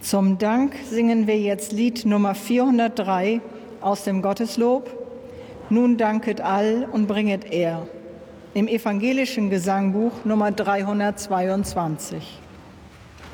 Zum Dank singen wir jetzt Lied Nummer 403 aus dem Gotteslob. Nun danket all und bringet Ehr. Im evangelischen Gesangbuch Nummer 322.